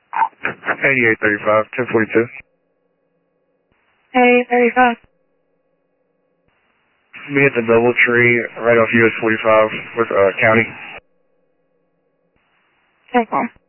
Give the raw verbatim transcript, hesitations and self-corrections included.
eighty-eight thirty-five, ten forty-two. Hey, thirty-five. Me at the Doubletree, right off U S forty-five with uh, County. Okay, cool.